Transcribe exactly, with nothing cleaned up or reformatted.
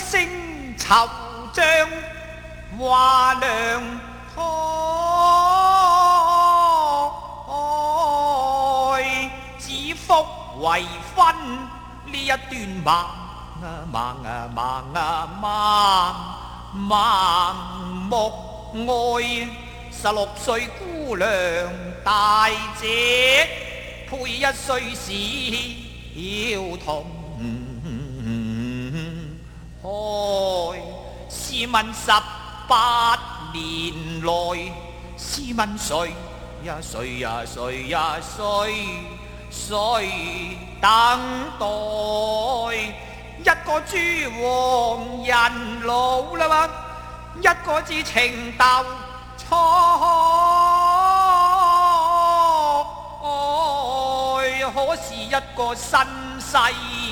聲惆悵話娘胎，指腹為婚呢一段盲啊盲啊盲啊盲盲目愛，十六歲姑娘大姐配一歲小童開，試問十八年來，試問誰呀誰呀誰呀誰誰等待一個珠黃人老啦，一個至情竇初開，可是一個身世